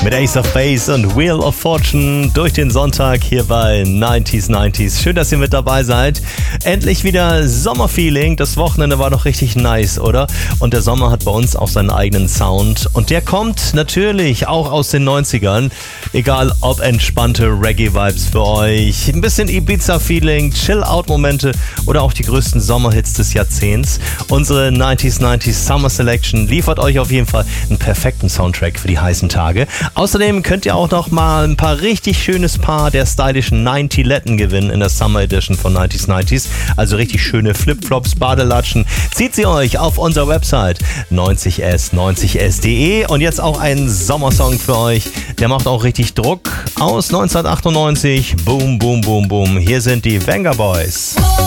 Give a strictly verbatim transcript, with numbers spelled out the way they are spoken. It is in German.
mit Ace of Base und Wheel of Fortune durch den Sonntag hier bei neunzig neunzig. Schön, dass ihr mit dabei seid. Endlich wieder Sommerfeeling. Das Wochenende war doch richtig nice, oder? Und der Sommer hat bei uns auch seinen eigenen Sound. Und der kommt natürlich auch aus den neunzigern. Egal ob entspannte Reggae-Vibes für euch, ein bisschen Ibiza-Feeling, Chill-Out-Momente oder auch die größten Sommerhits des Jahrzehnts. Unsere neunzig neunzig Summer Selection liefert euch auf jeden Fall einen perfekten Soundtrack für die heißen Tage. Außerdem könnt ihr auch noch mal ein paar richtig schönes Paar der stylischen neunzig-Letten gewinnen in der Summer Edition von neunzig neunzig. Also richtig schöne Flipflops, Badelatschen. Zieht sie euch auf unserer Website neunzig s neunzig s punkt de. Und jetzt auch ein Sommersong für euch. Der macht auch richtig Druck aus neunzehnhundertachtundneunzig. Boom, boom, boom, boom. Hier sind die Venga Boys.